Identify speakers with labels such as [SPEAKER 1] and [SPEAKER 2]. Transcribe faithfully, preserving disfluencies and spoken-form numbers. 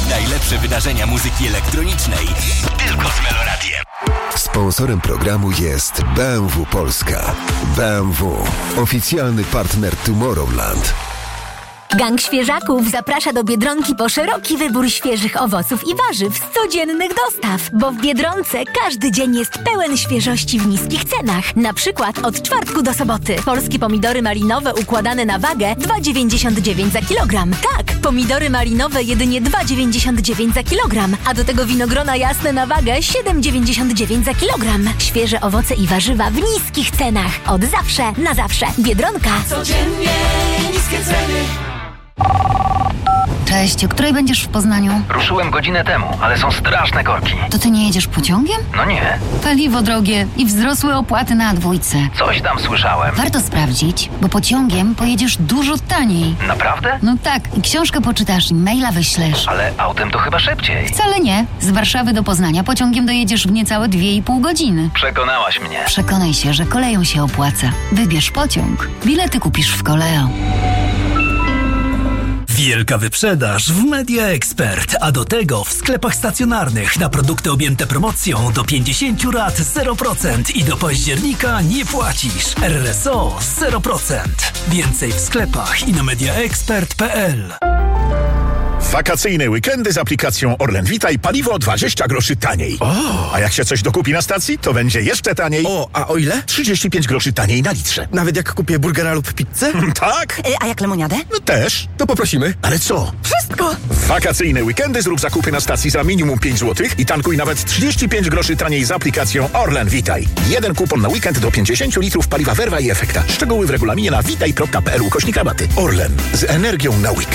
[SPEAKER 1] Najlepsze wydarzenia muzyki elektronicznej tylko z Meloradiem.
[SPEAKER 2] Sponsorem programu jest B M W Polska. B M W. Oficjalny partner Tomorrowland.
[SPEAKER 3] Gang Świeżaków zaprasza do Biedronki po szeroki wybór świeżych owoców i warzyw z codziennych dostaw, bo w Biedronce każdy dzień jest pełen świeżości w niskich cenach. Na przykład od czwartku do soboty. Polskie pomidory malinowe układane na wagę dwa dziewięćdziesiąt dziewięć za kilogram. Tak, pomidory malinowe jedynie dwa dziewięćdziesiąt dziewięć za kilogram, a do tego winogrona jasne na wagę siedem dziewięćdziesiąt dziewięć za kilogram. Świeże owoce i warzywa w niskich cenach. Od zawsze, na zawsze. Biedronka.
[SPEAKER 4] Codziennie niskie ceny.
[SPEAKER 5] Cześć, o której będziesz w Poznaniu?
[SPEAKER 6] Ruszyłem godzinę temu, ale są straszne korki.
[SPEAKER 5] To ty nie jedziesz pociągiem?
[SPEAKER 6] No nie.
[SPEAKER 5] Paliwo drogie i wzrosłe opłaty na dwójce.
[SPEAKER 6] Coś tam słyszałem.
[SPEAKER 5] Warto sprawdzić, bo pociągiem pojedziesz dużo taniej.
[SPEAKER 6] Naprawdę?
[SPEAKER 5] No tak, i książkę poczytasz, i maila wyślesz.
[SPEAKER 6] Ale autem to chyba szybciej.
[SPEAKER 5] Wcale nie. Z Warszawy do Poznania pociągiem dojedziesz w niecałe dwie i pół godziny.
[SPEAKER 6] Przekonałaś mnie.
[SPEAKER 5] Przekonaj się, że koleją się opłaca. Wybierz pociąg. Bilety kupisz w Koleo.
[SPEAKER 7] Wielka wyprzedaż w Media Expert, a do tego w sklepach stacjonarnych na produkty objęte promocją do pięćdziesiąt rat zero procent i do października nie płacisz. R R S O zero procent. Więcej w sklepach i na mediaexpert kropka p l.
[SPEAKER 8] Wakacyjne weekendy z aplikacją Orlen Witaj paliwo dwadzieścia groszy taniej.
[SPEAKER 9] O!
[SPEAKER 8] A jak się coś dokupi na stacji, to będzie jeszcze taniej.
[SPEAKER 9] O, a o ile?
[SPEAKER 8] trzydzieści pięć groszy taniej na litrze.
[SPEAKER 9] Nawet jak kupię burgera lub pizzę?
[SPEAKER 8] Tak?
[SPEAKER 10] Y, a jak lemoniadę?
[SPEAKER 8] No też.
[SPEAKER 9] To poprosimy.
[SPEAKER 8] Ale co?
[SPEAKER 10] Wszystko!
[SPEAKER 8] W wakacyjne weekendy zrób zakupy na stacji za minimum pięć złotych i tankuj nawet trzydzieści pięć groszy taniej z aplikacją Orlen Witaj. Jeden kupon na weekend do pięćdziesiąt litrów paliwa Verva i Efekta. Szczegóły w regulaminie na witaj kropka p l ukośnik rabaty. Orlen. Z energią na weekend.